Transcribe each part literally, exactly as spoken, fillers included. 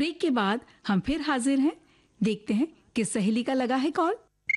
Break के बाद हम फिर हाजिर हैं। देखते हैं किस सहेली का लगा है कॉल।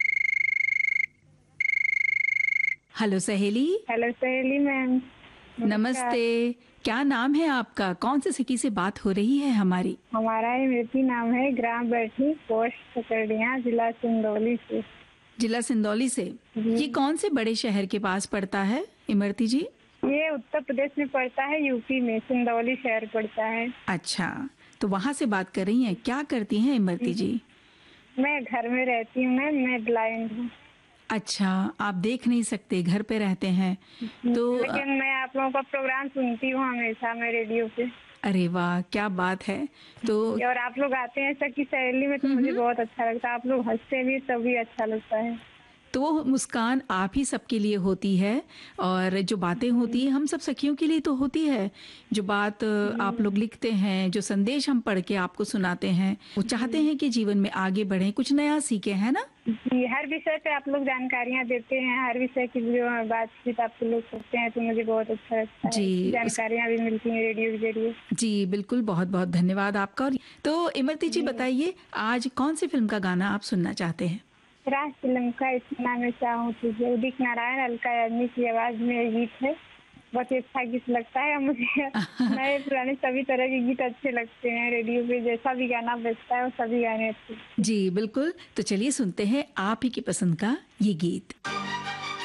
हेलो सहेली। हेलो सहेली मैम। नमस्ते। क्या नाम है आपका? कौन से सिटी से बात हो रही है हमारी? हमारा इमरती नाम है, ग्राम बैठी, पोस्ट सकरडिया, जिला सिंदौली से। जिला सिंदौली से। ये कौन से बड़े शहर के पास पड़ता है इमरती जी? ये उत्तर प्रदेश में पड़ता है, यूपी में सिंदौली शहर पड़ता है। अच्छा, तो वहाँ से बात कर रही हैं। क्या करती हैं इमरती जी? मैं घर में रहती हूँ मैम, मैं ब्लाइंड हूँ। अच्छा, आप देख नहीं सकते, घर पे रहते हैं तो। लेकिन मैं आप लोगों का प्रोग्राम सुनती हूँ हमेशा, मैं रेडियो पे। अरे वाह, क्या बात है। तो और आप लोग आते हैं सखी सहेली में तो मुझे बहुत अच्छा लगता है। आप लोग हंसते भी तभी अच्छा लगता है। तो वो मुस्कान आप ही सबके लिए होती है, और जो बातें होती हैं हम सब सखियों के लिए तो होती है। जो बात आप लोग लिखते हैं, जो संदेश हम पढ़ के आपको सुनाते हैं, वो चाहते हैं कि जीवन में आगे बढ़ें, कुछ नया सीखें, है ना? जी, हर विषय पे आप लोग जानकारियाँ देते हैं, हर विषय की जो बातचीत आप लोग करते हैं तो मुझे बहुत अच्छा लगता है। जी, जानकारियाँ भी मिलती हैं रेडियो के जरिए। जी बिल्कुल, बहुत बहुत धन्यवाद आपका। और तो इमरती जी बताइए, आज कौन सी फिल्म का गाना आप सुनना चाहते हैं? राज फिल्म का इतना मैं चाहूँ तुझे, उदित नारायण, अलका याग्निक की आवाज में ये गीत है। बहुत ही अच्छा गीत लगता है मुझे। नए पुराने सभी तरह के गीत अच्छे लगते हैं। रेडियो पे जैसा भी गाना बजता है वो सभी गाने अच्छे। जी बिल्कुल, तो चलिए सुनते हैं आप ही की पसंद का ये गीत।